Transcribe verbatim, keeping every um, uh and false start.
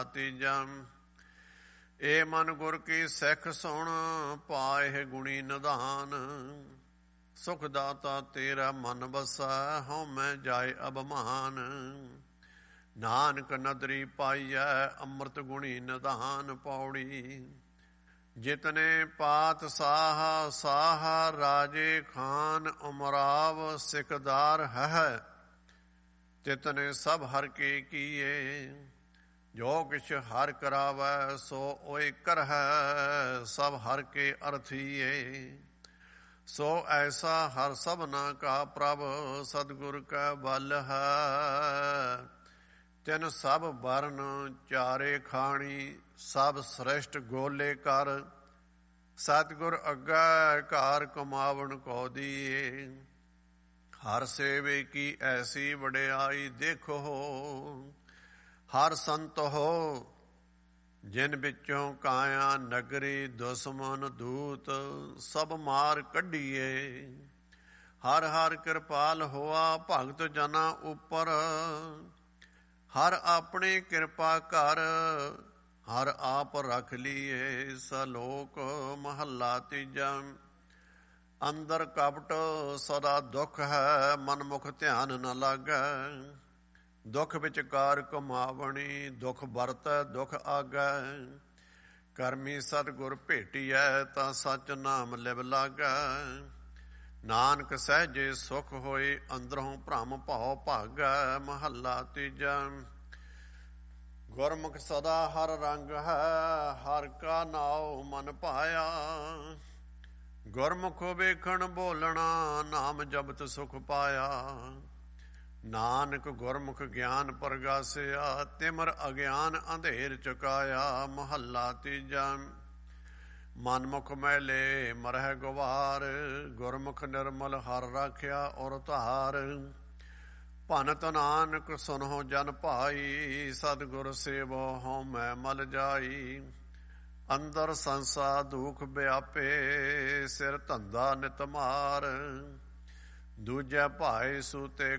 ਤੀਜਾ ਏ ਮਨ ਗੁਰ ਕੀ ਸਿੱਖ ਸੁਣ, ਪਾਏ ਗੁਣੀ ਨਿਧਾਨ। ਸੁਖ ਦਾਤਾ ਤੇਰਾ ਮਨ ਵਸੈ, ਹਉ ਮੈਂ ਜਾਏ ਅਭਮਾਨ। ਨਾਨਕ ਨਦਰੀ ਪਾਈਐ, ਅੰਮ੍ਰਿਤ ਗੁਣੀ ਨਿਧਾਨ। ਪੌੜੀ ਜਿਤਨੇ ਪਾਤ ਸਾਹ ਸਾਹ, ਰਾਜੇ ਖਾਨ ਉਮਰਾਵ ਸਿਕਦਾਰ ਹੈ। ਤਿਤਨੇ ਸਭ ਹਰ ਕੇ ਕੀਏ, ਜੋ ਕਿਛ ਹਰ ਕਰਾਵੈ ਸੋ ਓਇ ਕਰਹਿ। ਸਭ ਹਰ ਕੇ ਅਰਥੀਏ, ਸੋ ਐਸਾ ਹਰ ਸਭਨਾ ਕਾ ਪ੍ਰਭ। ਸਤਿਗੁਰ ਕੈ ਬਲ ਹੈ, ਤਿਨ ਸਭ ਬਰਨ ਚਾਰੇ ਖਾਣੀ। ਸਭ ਸ੍ਰਿਸ਼ਟ ਗੋਲੇ ਕਰ, ਸਤਿਗੁਰ ਅੱਗੇ ਘਰ ਕਮਾਵਣ ਕੋ ਦੀਏ। ਹਰ ਸੇਵੇ ਕੀ ਐਸੀ ਵਡਿਆਈ ਦੇਖੋ, ਹਰ ਸੰਤ ਹੋ ਜਿਨ ਵਿੱਚੋਂ ਕਾਇਆ ਨਗਰੀ। ਦੁਸ਼ਮਨ ਦੂਤ ਸਭ ਮਾਰ ਕੱਢੀਏ, ਹਰ ਹਰ ਕਿਰਪਾਲ ਹੋਆ ਭਗਤ ਜਨਾ ਉਪਰ। ਹਰ ਆਪਣੀ ਕਿਰਪਾ ਕਰ, ਹਰ ਆਪ ਰਖ ਲੀਏ। ਸਲੋਕ ਮਹੱਲਾ ਤੀਜਾ ਅੰਦਰ ਕਪਟ ਸਦਾ ਦੁੱਖ ਹੈ, ਮਨਮੁਖ ਧਿਆਨ ਨ ਲਾਗੈ। ਦੁੱਖ ਵਿਚਕਾਰ ਕਮਾਵਣੀ, ਦੁੱਖ ਵਰਤੈ ਦੁੱਖ ਆਗੈ। ਕਰਮੀ ਸਤਿਗੁਰ ਭੇਟੀਐ, ਤਾਂ ਸੱਚ ਨਾਮ ਲਿਵ ਲਾਗੈ। ਨਾਨਕ ਸਹਿਜੇ ਸੁਖ ਹੋਏ, ਅੰਦਰੋਂ ਭ੍ਰਮ ਭਉ ਭਾਗੈ। ਮਹੱਲਾ ਤੀਜਾ ਗੁਰਮੁਖ ਸਦਾ ਹਰ ਰੰਗ ਹੈ, ਹਰ ਕਾ ਨਾਉ ਮਨ ਭਾਇਆ। ਗੁਰਮੁਖ ਵੇਖਣ ਬੋਲਣਾ, ਨਾਮ ਜਪਤ ਸੁਖ ਪਾਇਆ। ਨਾਨਕ ਗੁਰਮੁਖ ਗਿਆਨ ਪ੍ਰਗਾਸਿਆ, ਤਿਮਰ ਅਗਿਆਨ ਅੰਧੇਰ ਚੁਕਾਇਆ। ਮਹੱਲਾ ਤੀਜਾ ਮਨਮੁਖ ਮੈਲੇ ਮਰਹਿ ਗੁਬਾਰ, ਗੁਰਮੁਖ ਨਿਰਮਲ ਹਰ ਰਾਖਿਆ ਔਰ ਧਾਰ। ਭਨਤ ਨਾਨਕ ਸੁਨਹੁ ਜਨ ਭਾਈ, ਸਤਿਗੁਰ ਸੇਵੋ ਹਉ ਮੈਂ ਮਲ ਜਾਈ। ਅੰਦਰ ਸੰਸਾ ਦੁਖ ਵਿਆਪੇ, ਸਿਰ ਧੰਦਾ ਨਿਤ ਮਾਰ। ਦੂਜੇ ਭਾਏ ਸੂਤੇ